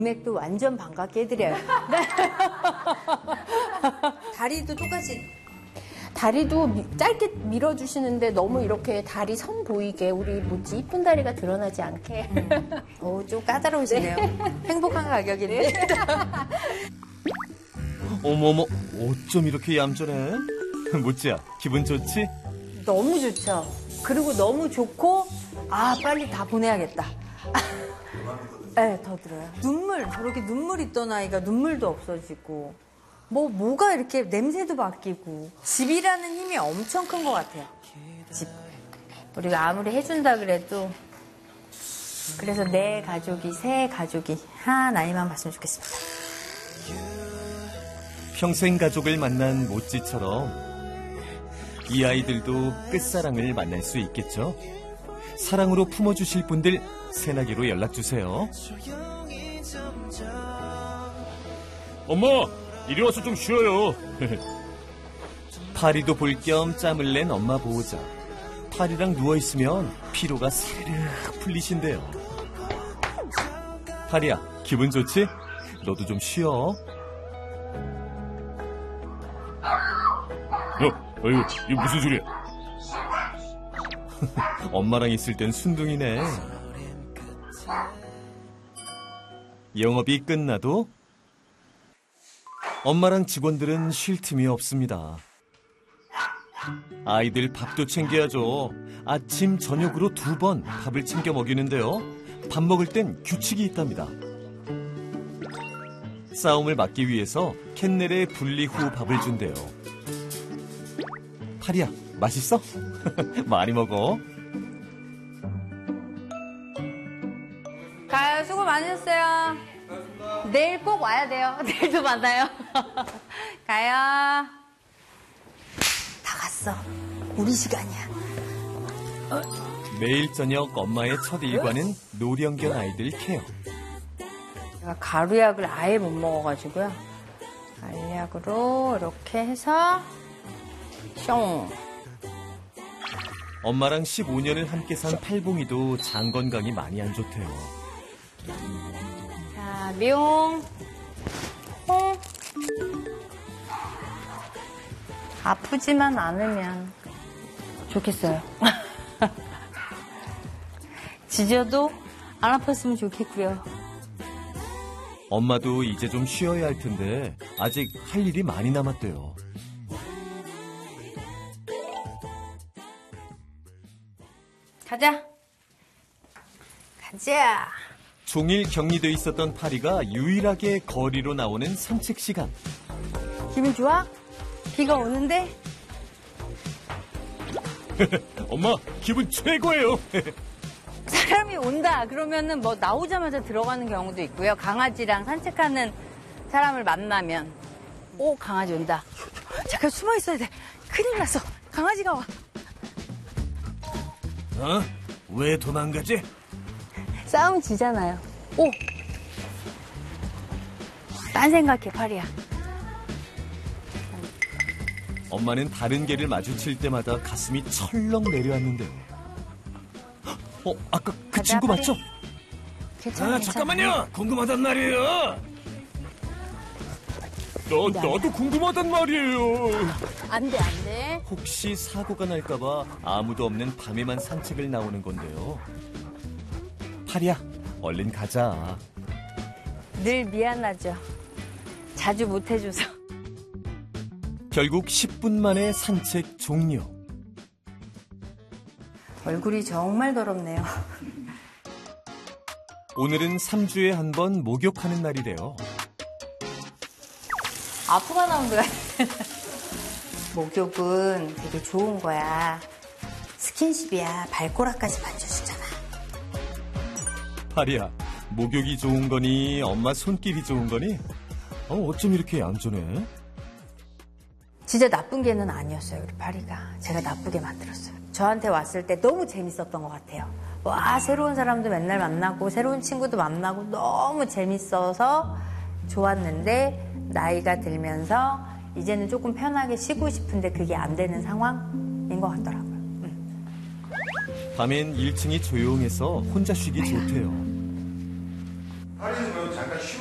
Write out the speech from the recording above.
맥도 완전 반갑게 해드려요. 네. 다리도 똑같이. 다리도 짧게 밀어주시는데 너무 이렇게 다리 선 보이게 우리 뭐지 이쁜 다리가 드러나지 않게. 좀 까다로우시네요. 행복한 가격인데. 어머머, 어쩜 이렇게 얌전해? 모찌야, 기분 좋지? 너무 좋죠. 그리고 너무 좋고 빨리 다 보내야겠다. 네, 더 들어요. 저렇게 눈물 있던 아이가 눈물도 없어지고, 뭐가 이렇게 냄새도 바뀌고, 집이라는 힘이 엄청 큰 것 같아요. 집. 우리가 아무리 해준다 그래도, 그래서 내 가족이, 새 가족이 하나님만 봤으면 좋겠습니다. 평생 가족을 만난 모찌처럼 이 아이들도 끝사랑을 만날 수 있겠죠? 사랑으로 품어주실 분들 새나기로 연락주세요. 엄마, 이리 와서 좀 쉬어요. 파리도 볼 겸 짬을 낸 엄마 보호자. 파리랑 누워있으면 피로가 사르르 풀리신대요. 파리야, 기분 좋지? 너도 좀 쉬어. 아유, 이게 무슨 소리야? 엄마랑 있을 땐 순둥이네. 영업이 끝나도 엄마랑 직원들은 쉴 틈이 없습니다. 아이들 밥도 챙겨야죠. 아침, 저녁으로 2번 밥을 챙겨 먹이는데요. 밥 먹을 땐 규칙이 있답니다. 싸움을 막기 위해서 캔넬에 분리 후 밥을 준대요. 파리야, 맛있어? 많이 먹어. 가요. 수고 많으셨어요. 내일 꼭 와야 돼요. 내일도 만나요. 가요. 다 갔어. 우리 시간이야. 매일 저녁 엄마의 첫 일과는 노령견 아이들 케어. 제가 가루약을 아예 못 먹어가지고요. 알약으로 이렇게 해서 숑. 엄마랑 15년을 함께 산 팔봉이도 장 건강이 많이 안 좋대요. 자, 미용. 홍. 아프지만 않으면 좋겠어요. 지져도 안 아팠으면 좋겠고요. 엄마도 이제 좀 쉬어야 할 텐데 아직 할 일이 많이 남았대요. 가자. 가자. 종일 격리돼 있었던 파리가 유일하게 거리로 나오는 산책 시간. 기분 좋아? 비가 오는데? 엄마, 기분 최고예요. 사람이 온다 그러면은 뭐 나오자마자 들어가는 경우도 있고요. 강아지랑 산책하는 사람을 만나면 강아지 온다. 잠깐 숨어 있어야 돼. 큰일 났어. 강아지가 와. 왜 도망가지? 싸움 지잖아요. 딴 생각해, 파리야. 엄마는 다른 개를 마주칠 때마다 가슴이 철렁 내려앉는데요. 아까 그 가자, 친구 파리. 맞죠? 괜찮아. 잠깐만요. 궁금하단 말이에요. 나도 궁금하단 말이에요. 안 돼. 혹시 사고가 날까봐 아무도 없는 밤에만 산책을 나오는 건데요. 파리야, 얼른 가자. 늘 미안하죠. 자주 못 해줘서. 결국 10분 만에 산책 종료. 얼굴이 정말 더럽네요. 오늘은 3주에 한 번 목욕하는 날이래요. 아프가 나온 거야. 목욕은 되게 좋은 거야. 스킨십이야. 발꼬락까지 만져주잖아. 파리야, 목욕이 좋은 거니 엄마 손길이 좋은 거니? 어쩜 이렇게 얌전해? 진짜 나쁜 개는 아니었어요, 우리 파리가. 제가 나쁘게 만들었어요. 저한테 왔을 때 너무 재밌었던 것 같아요. 와, 새로운 사람도 맨날 만나고 새로운 친구도 만나고 너무 재밌어서 좋았는데 나이가 들면서 이제는 조금 편하게 쉬고 싶은데 그게 안 되는 상황인 것 같더라고요. 밤엔 1층이 조용해서 혼자 쉬기 좋대요.